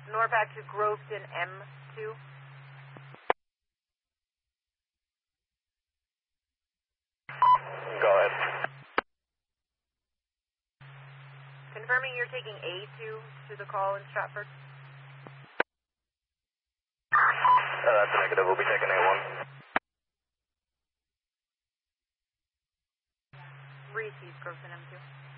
Norpac to Groveton M2. Go ahead. Confirming you're taking A2 to the call in Stratford. That's a negative. We'll be taking A1. Received Groveton M2.